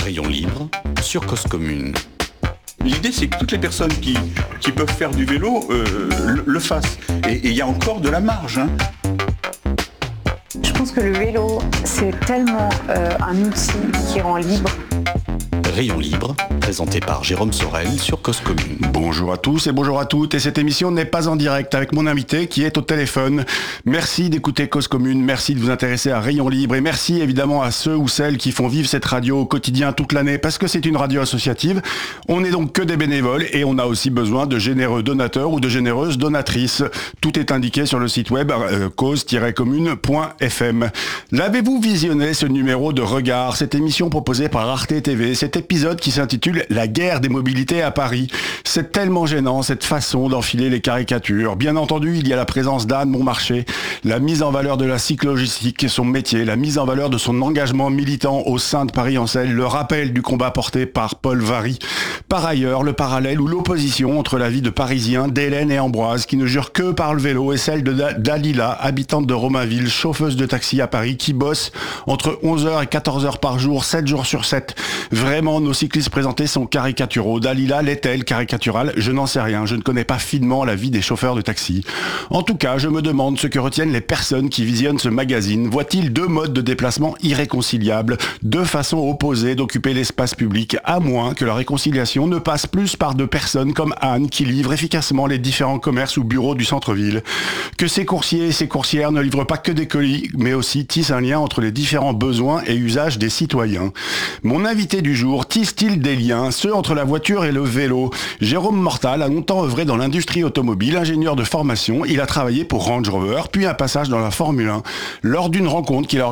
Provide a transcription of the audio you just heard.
Rayon libre sur Cause Commune. L'idée, c'est que toutes les personnes qui peuvent faire du vélo le fassent. Et il y a encore de la marge. Je pense que le vélo, c'est tellement un outil qui rend libre. Rayon libre, présenté par Jérôme Sorel sur Cause Commune. Bonjour à tous et bonjour à toutes. Et cette émission n'est pas en direct avec mon invité qui est au téléphone. Merci d'écouter Cause Commune, merci de vous intéresser à Rayon libre et merci évidemment à ceux ou celles qui font vivre cette radio au quotidien toute l'année parce que c'est une radio associative. On n'est donc que des bénévoles et on a aussi besoin de généreux donateurs ou de généreuses donatrices. Tout est indiqué sur le site web cause-commune.fm. L'avez-vous visionné ce numéro de Regard, cette émission proposée par Arte TV, cet épisode qui s'intitule « La guerre des mobilités à Paris ». C'est tellement gênant, cette façon d'enfiler les caricatures. Bien entendu, il y a la présence d'Anne Bonmarché, la mise en valeur de la cyclogistique, son métier, la mise en valeur de son engagement militant au sein de Paris-en-Selle, le rappel du combat porté par Paul Varry. Par ailleurs, le parallèle ou l'opposition entre la vie de Parisiens, d'Hélène et Ambroise, qui ne jurent que par le vélo, et celle de Dalila, habitante de Romainville, chauffeuse de taxi à Paris, qui bosse entre 11h et 14h par jour, 7 jours sur 7. Vraiment, nos cyclistes présentés sont caricaturaux. Dalila l'est-elle caricaturale? Je n'en sais rien. Je ne connais pas finement la vie des chauffeurs de taxi. En tout cas, je me demande ce que retiennent les personnes qui visionnent ce magazine. Voient-ils deux modes de déplacement irréconciliables, deux façons opposées d'occuper l'espace public, à moins que la réconciliation ne passe plus par deux personnes comme Anne qui livrent efficacement les différents commerces ou bureaux du centre-ville. Que ces coursiers et ces coursières ne livrent pas que des colis, mais aussi tissent un lien entre les différents besoins et usages des citoyens. Mon invité du jour tisse-t-il des liens, ceux entre la voiture et le vélo? Jérôme Mortal a longtemps œuvré dans l'industrie automobile, ingénieur de formation. Il a travaillé pour Range Rover, puis un passage dans la Formule 1. Lors d'une rencontre qu'il a